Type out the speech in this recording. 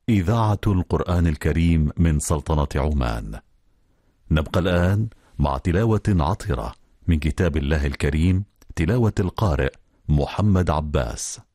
إذاعة القرآن الكريم من سلطنة عمان. نبقى الآن مع تلاوة عطرة من كتاب الله الكريم، تلاوة القارئ محمد عباس.